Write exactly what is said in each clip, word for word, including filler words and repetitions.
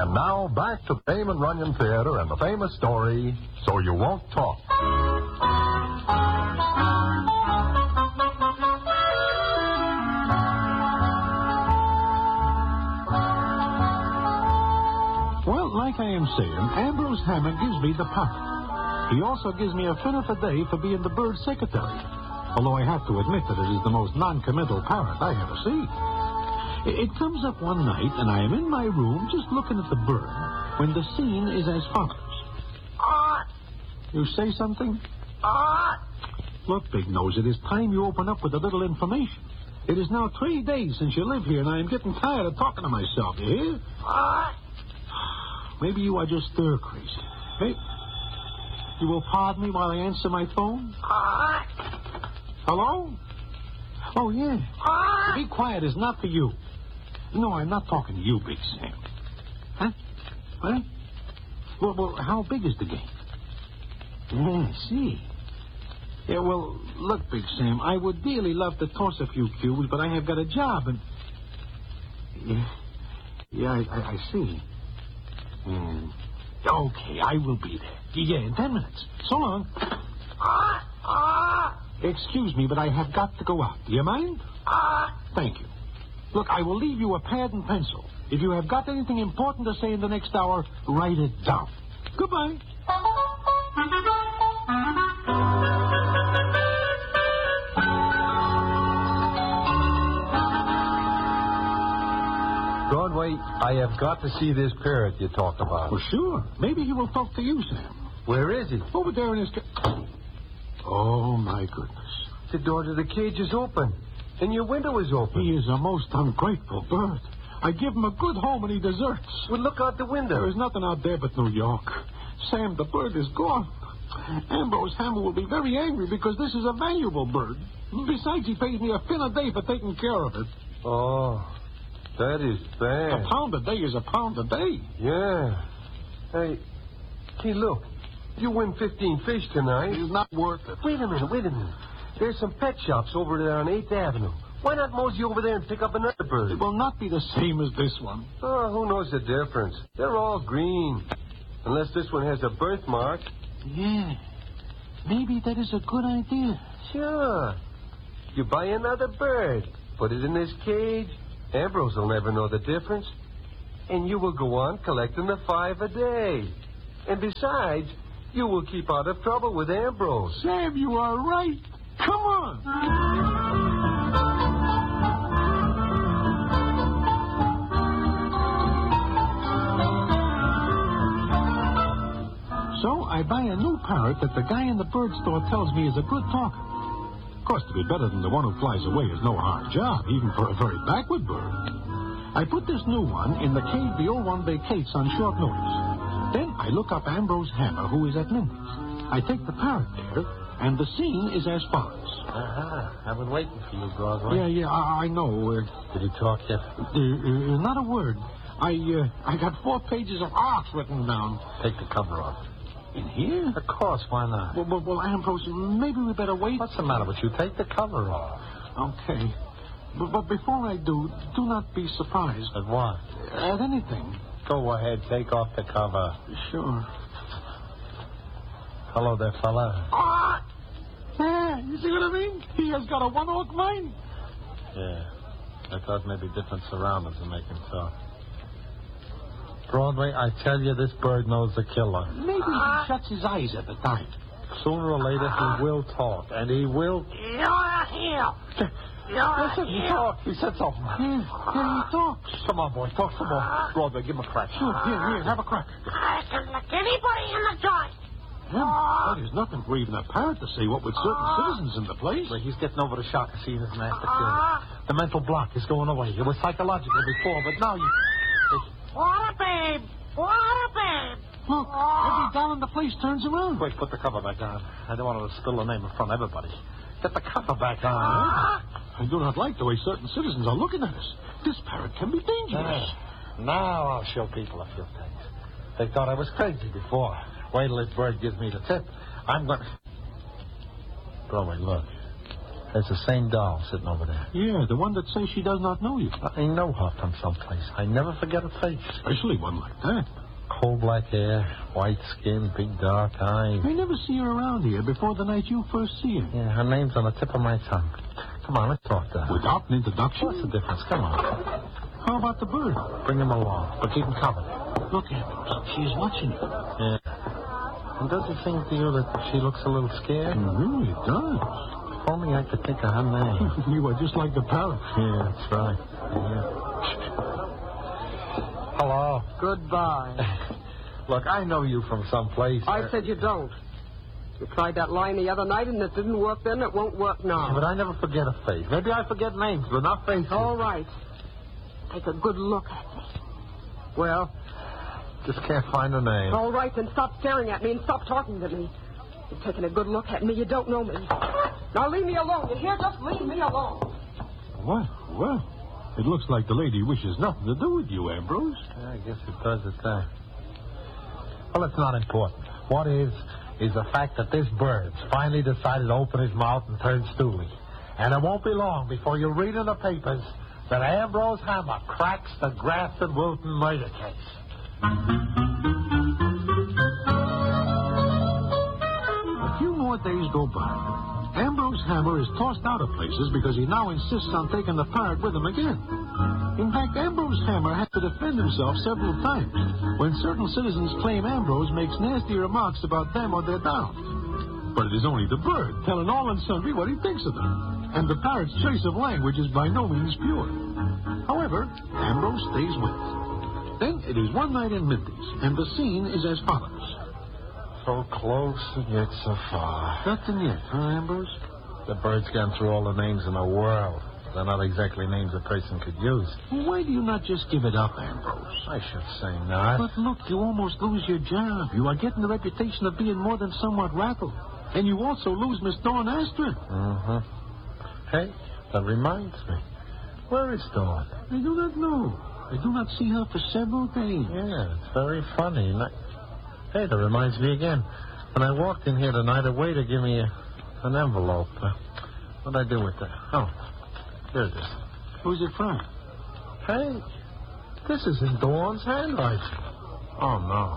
And now back to Damon Runyon Theater and the famous story, So You Won't Talk. Well, like I am saying, Ambrose Hammer gives me the parrot. He also gives me a finnif a day for being the bird secretary. Although I have to admit that it is the most non-committal parrot I ever see. It comes up one night, and I am in my room just looking at the bird when the scene is as follows. Ah! You say something? Ah! Look, Big Nose, it is time you open up with a little information. It is now three days since you live here, and I am getting tired of talking to myself, you hear? Ah! Maybe you are just stir crazy. Hey, you will pardon me while I answer my phone? Ah! Hello? Oh, yeah. Ah! Be quiet is not for you. No, I'm not talking to you, Big Sam. Huh? What? Well, well, how big is the game? Yeah, I see. Yeah, well, look, Big Sam, I would dearly love to toss a few cues, but I have got a job, and... Yeah, yeah I, I, I see. Mm. Okay, I will be there. Yeah, in ten minutes. So long. Ah! Ah! Excuse me, but I have got to go out. Do you mind? Ah! Thank you. Look, I will leave you a pad and pencil. If you have got anything important to say in the next hour, write it down. Goodbye. Broadway, I have got to see this parrot you talked about. Well, sure. Maybe he will talk to you, Sam. Where is he? Over there in his... Ca- oh, my goodness. The door to the cage is open, and your window is open. He is a most ungrateful bird. I give him a good home, and he deserts. Well, look out the window. There is nothing out there but New York. Sam, the bird is gone. Ambrose Hammer will be very angry because this is a valuable bird. Besides, he pays me a fin a day for taking care of it. Oh, that is bad. A pound a day is a pound a day. Yeah. Hey, hey, look. You win fifteen fish tonight. It's not worth it. Wait a minute, wait a minute. There's some pet shops over there on eighth Avenue. Why not mosey over there and pick up another bird? It will not be the same as this one. Oh, who knows the difference? They're all green. Unless this one has a birthmark. Yeah. Maybe that is a good idea. Sure. You buy another bird, put it in this cage. Ambrose will never know the difference. And you will go on collecting the five a day. And besides, you will keep out of trouble with Ambrose. Sam, you are right. Come on. So I buy a new parrot that the guy in the bird store tells me is a good talker. Of course, to be better than the one who flies away is no hard job, even for a very backward bird. I put this new one in the cave the old one vacates on short notice. Then I look up Ambrose Hammer, who is at Mindy's. I take the parrot there, and the scene is as follows. Uh-huh. I've been waiting for you, Broadway. Yeah, yeah, I, I know. Uh, Did he talk yet? uh, uh, not a word. I uh, I got four pages of art written down. Take the cover off. In here? Of course, why not? Well, well, well, Ambrose, maybe we better wait. What's the matter with you? Take the cover off. Okay. But, but before I do, do not be surprised. At what? At anything. Go ahead, take off the cover. Sure. Hello there, fella. Ah! Yeah, you see what I mean? He has got a one-oak mind. Yeah. I thought maybe different surroundings would make him talk. Broadway, I tell you, this bird knows the killer. Maybe he shuts his eyes at the time. Sooner or later, he will talk, and he will... You're here. You're Listen, he here. talks. He said something. Yeah, yeah, he talks. Come on, boy, talk some more. Broadway, give him a crack. Sure, here, here, have a crack. I can lick anybody in the joint. Yeah, that is nothing for even a parrot to say what with certain citizens in the place. Well, he's getting over the shock of seeing his master killed. The mental block is going away. It was psychological before, but now you... What a babe. What a babe. Look, every doll in the place turns around. Quick, put the cover back on. I don't want to spill the name in front of everybody. Get the cover back on. I do not like the way certain citizens are looking at us. This parrot can be dangerous. Uh, now I'll show people a few things. They thought I was crazy before. Wait till this bird gives me the tip. I'm going to... Broadway, look. There's the same doll sitting over there. Yeah, the one that says she does not know you. I know her from someplace. I never forget her face. Especially one like that. Coal black hair, white skin, big dark eyes. I never see her around here before the night you first see her. Yeah, her name's on the tip of my tongue. Come on, let's talk to her. Without an introduction? What's the difference? Come on. How about the bird? Bring him along, but keep him covered. Look, Ambrose, she's watching you. Yeah. And does it seem to you that she looks a little scared? Mm-hmm, it does. If only I could think of her name. You are just like the parrot. Yeah, that's right. Yeah. Hello. Goodbye. Look, I know you from someplace. I said you don't. You tried that line the other night, and it didn't work then. It won't work now. But I never forget a face. Maybe I forget names, but not faces. All right. Take a good look at me. Well? Just can't find a name. All right, then stop staring at me and stop talking to me. You're taking a good look at me. You don't know me. Now leave me alone. You hear? Just leave me alone. Well, well. It looks like the lady wishes nothing to do with you, Ambrose. Yeah, I guess it does at that. Well, it's not important. What is, is the fact that this bird's finally decided to open his mouth and turn stooly. And it won't be long before you'll read in the papers that Ambrose Hammer cracks the Grafton Wilton murder case. A few more days go by. Ambrose Hammer is tossed out of places because he now insists on taking the parrot with him again. In fact, Ambrose Hammer had to defend himself several times when certain citizens claim Ambrose makes nasty remarks about them or their dolls. But it is only the bird telling all and sundry what he thinks of them. And the parrot's choice of language is by no means pure. However, Ambrose stays with it. Then it is one night in Mindy's, and the scene is as follows. So close and yet so far. Nothing yet, huh, Ambrose? The bird's gone through all the names in the world. They're not exactly names a person could use. Well, why do you not just give it up, Ambrose? I should say not. But look, you almost lose your job. You are getting the reputation of being more than somewhat rattled. And you also lose Miss Dawn Astrid. Mm-hmm. Hey, that reminds me. Where is Dawn? I do not know. I do not see her for several days. Yeah, it's very funny. And I... Hey, that reminds me again. When I walked in here tonight, a waiter gave me a, an envelope. Uh, what did I do with that? Oh, here it is. Who's it from? Hey, this is in Dawn's handwriting. Oh, no.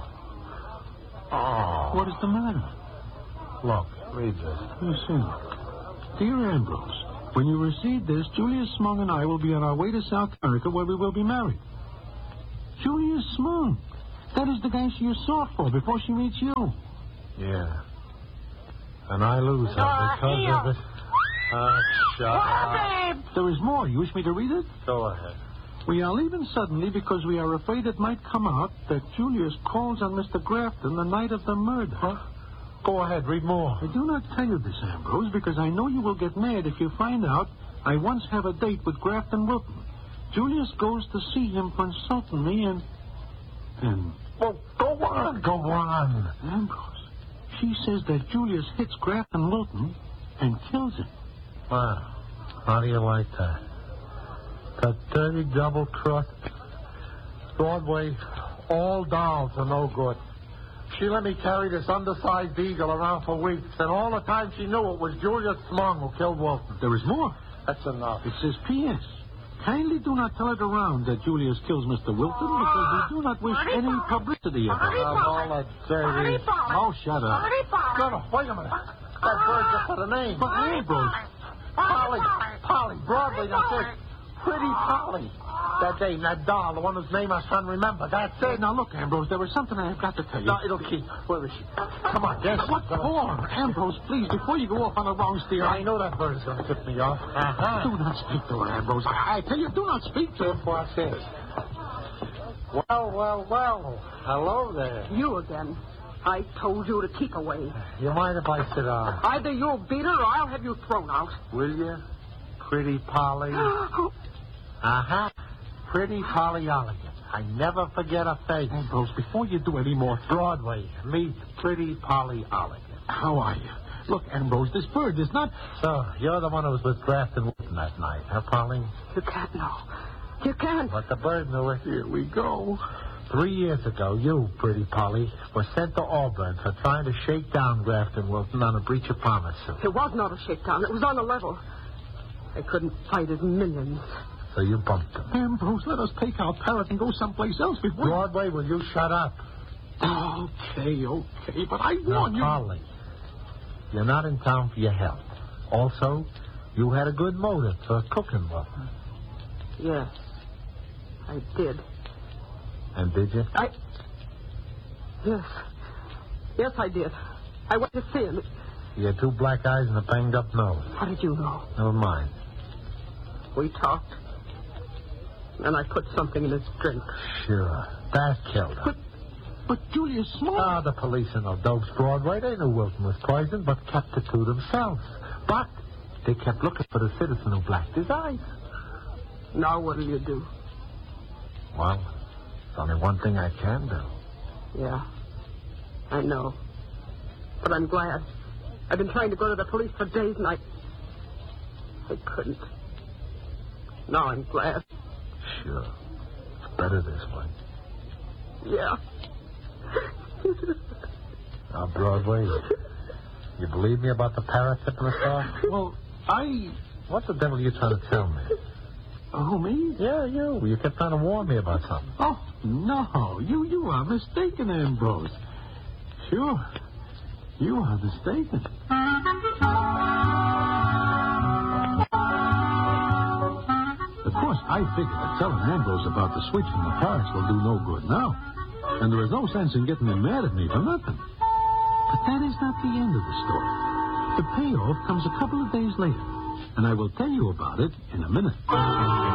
Oh. What is the matter? Look, read this. Listen. Dear Ambrose, when you receive this, Julius Smung and I will be on our way to South America where we will be married. Julius Smung. That is the guy she is soft for before she meets you. Yeah. And I lose her Uh, because here. of it. Uh, shut What, up. babe? There is more. You wish me to read it? Go ahead. We are leaving suddenly because we are afraid it might come out that Julius calls on Mister Grafton the night of the murder. Huh? Go ahead, read more. I do not tell you this, Ambrose, because I know you will get mad if you find out I once have a date with Grafton Wilton. Julius goes to see him consulting me and... And... Well, go on, go on. Ambrose, she says that Julius hits Grafton Wilton and kills him. Wow. How do you like that? That dirty double cross. Broadway, all dolls are no good. She let me carry this undersized eagle around for weeks, and all the time she knew it was Julius Smung who killed Wilton. There is more. That's enough. It says P S Kindly do not tell it around that Julius kills Mister Wilton because we do not wish Party any ball. publicity of Party it. Of all that dirty... Oh, shut up. Party ball. No, no, wait a minute. That bird just had a name. But Ambrose, Polly, Polly, Broadway, that's it. Pretty Polly. That name, that doll, the one whose name I can't remember. That's it. now look, Ambrose, there is something I have got to tell you. No, it'll keep. Where is she? Come on, guess. What for? Ambrose, please, before you go off on the wrong steer, I know that bird's going to tip me off. Uh-huh. do not speak to her, Ambrose. I, I tell you, do not speak to her. What's this? Well, well, well. Hello there. You again. I told you to keep away. You mind if I sit down? Either you'll beat her or I'll have you thrown out. Will you? Pretty Polly. Uh-huh. Pretty Polly Olligan. I never forget a face. Ambrose, before you do any more, Broadway, meet Pretty Polly Olligan. how are you? Look, Ambrose, this bird is not... So, you're the one who was with Grafton Wilton that night, huh, Polly? You can't know. You can't. But the bird knew it. Here we go. Three years ago, you, Pretty Polly, were sent to Auburn for trying to shake down Grafton Wilton on a breach of promise suit. It was not a shakedown. It was on a level. I couldn't fight his minions. So you bumped him. Ambrose, let us take our parrot and go someplace else before... Broadway, will you shut up? Okay, okay, but I Now, warn you... Polly, you're not in town for your health. Also, you had a good motive for cooking Muffin. Yes, I did. And did you? I... Yes. Yes, I did. I went to see him. You had two black eyes and a banged-up nose. How did you know? Never mind. We talked. And I put something in his drink. Sure. That killed him. But, but Julius Small... Ah, the police and the dopes, Broadway, they knew Wilson was poisoned, but kept it to themselves. But they kept looking for the citizen who blacked his eyes. Now what will you do? Well, there's only one thing I can do. Yeah, I know. But I'm glad. I've been trying to go to the police for days, and I... I couldn't. Now I'm glad. Sure. It's better this way. Yeah. Now, Broadway, you believe me about the parrot tipping us off? Well, I... What the devil are you trying to tell me? Oh, me? Yeah, you. You kept trying to warn me about something. Oh, no. You, you are mistaken, Ambrose. Sure. You are mistaken. Of course, I figured that telling Ambrose about the switch from the parrots will do no good now. And there is no sense in getting him mad at me for nothing. But that is not the end of the story. The payoff comes a couple of days later, and I will tell you about it in a minute.